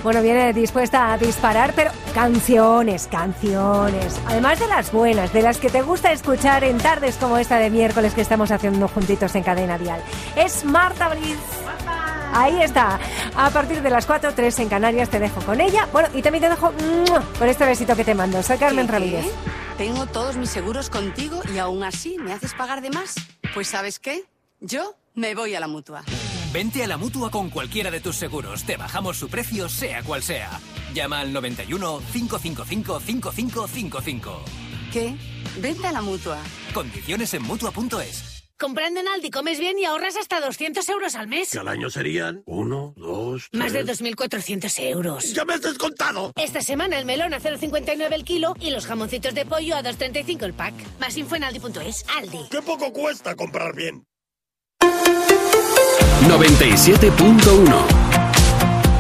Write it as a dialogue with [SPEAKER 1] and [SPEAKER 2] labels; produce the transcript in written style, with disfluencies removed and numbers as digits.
[SPEAKER 1] Bueno, viene dispuesta a disparar, pero canciones. Además de las buenas, de las que te gusta escuchar en tardes como esta de miércoles que estamos haciendo juntitos en Cadena Dial. Es Marta Briz. Ahí está. A partir de las 4, 3 en Canarias te dejo con ella. Bueno, y también te dejo por este besito que te mando. Soy Carmen Ramírez.
[SPEAKER 2] Tengo todos mis seguros contigo y aún así me haces pagar de más. Pues ¿sabes qué? Yo me voy a la Mutua.
[SPEAKER 3] Vente a la Mutua con cualquiera de tus seguros. Te bajamos su precio, sea cual sea. Llama al 91 555 5555.
[SPEAKER 2] ¿Qué? Vente a la Mutua.
[SPEAKER 3] Condiciones en Mutua.es.
[SPEAKER 4] Comprando en Aldi comes bien y ahorras hasta 200 euros al mes.
[SPEAKER 5] Que al año serían 1, 2, 3...
[SPEAKER 4] Más de 2.400 euros.
[SPEAKER 5] ¡Ya me has descontado!
[SPEAKER 4] Esta semana el melón a 0,59 el kilo y los jamoncitos de pollo a 2,35 el pack. Más info en Aldi.es. Aldi.
[SPEAKER 5] ¡Qué poco cuesta comprar bien!
[SPEAKER 6] 97.1